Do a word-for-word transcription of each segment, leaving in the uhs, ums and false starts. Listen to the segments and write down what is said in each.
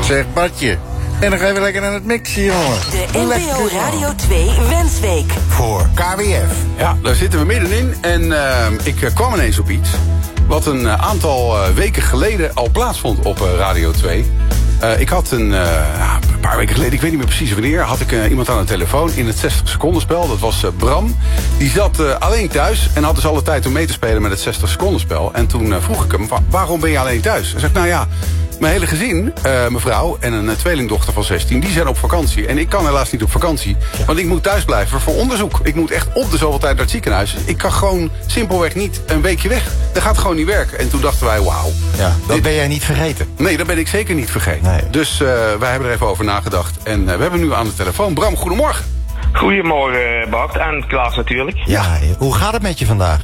Zeg Bartje. En dan gaan we lekker aan het mixen, jongen. De N P O Radio twee Wensweek. Voor K W F. Ja, daar zitten we middenin. En uh, ik uh, kwam ineens op iets wat een uh, aantal uh, weken geleden al plaatsvond op uh, Radio twee. Uh, ik had een, uh, een paar weken geleden, ik weet niet meer precies wanneer... had ik uh, iemand aan de telefoon in het zestig seconden spel. Dat was uh, Bram. Die zat uh, alleen thuis en had dus alle tijd om mee te spelen met het zestig seconden spel. En toen uh, vroeg ik hem, waarom ben je alleen thuis? Hij zegt, nou ja... Mijn hele gezin, uh, mevrouw en een uh, tweelingdochter van zestien... die zijn op vakantie. En ik kan helaas niet op vakantie. Want ik moet thuis blijven voor onderzoek. Ik moet echt op de zoveel tijd naar het ziekenhuis. Ik kan gewoon simpelweg niet een weekje weg. Dat gaat gewoon niet werken. En toen dachten wij, wauw. Ja, dat dit... ben jij niet vergeten. Nee, dat ben ik zeker niet vergeten. Nee. Dus uh, wij hebben er even over nagedacht. En uh, we hebben nu aan de telefoon Bram, goedemorgen. Goedemorgen Bart en Klaas natuurlijk. Ja, hoe gaat het met je vandaag?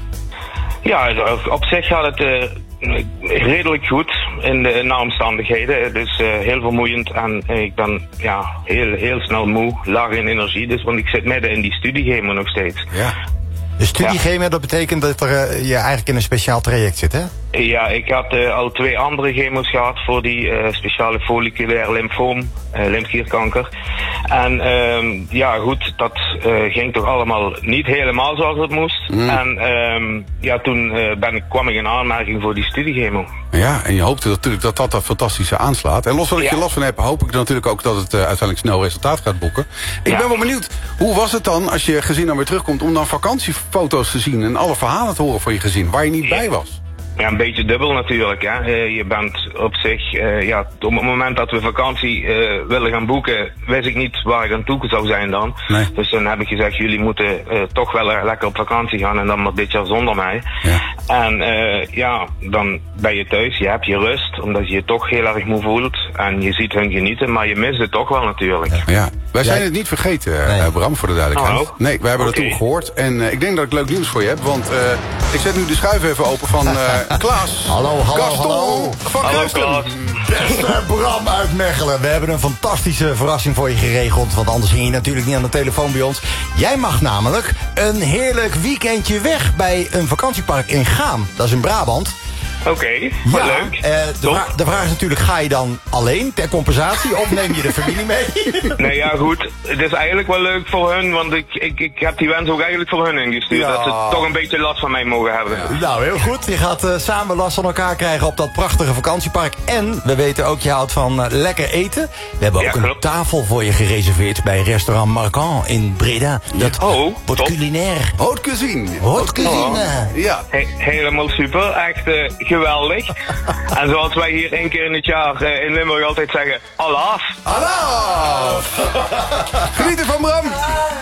Ja, op zich gaat het... Uh... redelijk goed in de na-omstandigheden. Dus uh, heel vermoeiend en uh, ik ben ja, heel, heel snel moe, laag in energie. Dus, want ik zit midden in die studiegemo nog steeds. Ja. De studiegemo, ja. Dat betekent dat er, uh, je eigenlijk in een speciaal traject zit, hè? Ja, ik had uh, al twee andere chemo's gehad voor die uh, speciale folliculair lymfoom, uh, lymfklierkanker. En uh, ja, goed, dat uh, ging toch allemaal niet helemaal zoals het moest. Mm. En uh, ja, toen uh, ben ik, kwam ik in aanmerking voor die studiegemo. Ja, en je hoopt natuurlijk dat dat dat fantastische aanslaat. En los van dat ja. je last van hebt, hoop ik natuurlijk ook dat het uh, uiteindelijk snel resultaat gaat boeken. Ik ja. ben wel benieuwd, hoe was het dan als je gezin dan weer terugkomt om dan vakantiefoto's te zien en alle verhalen te horen van je gezin, waar je niet ja. bij was? Ja, een beetje dubbel natuurlijk. Hè. Uh, je bent op zich, uh, ja, op het moment dat we vakantie uh, willen gaan boeken, wist ik niet waar ik aan toe zou zijn dan. Nee. Dus dan heb ik gezegd, jullie moeten uh, toch wel uh, lekker op vakantie gaan en dan maar dit jaar zonder mij. Ja. En uh, ja, dan ben je thuis, je hebt je rust, omdat je je toch heel erg moe voelt. En je ziet hun genieten, maar je mist het toch wel natuurlijk. Ja, ja. Wij zijn het niet vergeten, nee. uh, Bram, voor de duidelijkheid. Oh, nee, wij hebben okay. dat toen gehoord. En uh, ik denk dat ik leuk nieuws voor je heb, want uh, ik zet nu de schuif even open van uh, Klaas. Hallo, hallo, Gaston hallo. van Hallo, Keusten. Klaas. Beste Bram uit Mechelen. We hebben een fantastische verrassing voor je geregeld. Want anders ging je natuurlijk niet aan de telefoon bij ons. Jij mag namelijk een heerlijk weekendje weg bij een vakantiepark in Gaam. Dat is in Brabant. Oké, okay, wat ja, leuk. Uh, de, vra- de vraag is natuurlijk, ga je dan alleen ter compensatie of neem je de familie mee? Nee, ja goed. Het is eigenlijk wel leuk voor hun, want ik, ik, ik heb die wens ook eigenlijk voor hun ingestuurd. Ja. Dat ze toch een beetje last van mij mogen hebben. Ja. Nou, heel goed. Je gaat uh, samen last van elkaar krijgen op dat prachtige vakantiepark. En we weten ook, je houdt van uh, lekker eten. We hebben ook ja, een tafel voor je gereserveerd bij restaurant Marquand in Breda. Dat oh, wordt top. culinair. Haute cuisine. Haute cuisine. Oh. Ja. He- helemaal super. Echt uh, geweldig. En zoals wij hier één keer in het jaar uh, in Limburg altijd zeggen, alaaf. Alaaf. Genieten van Bram.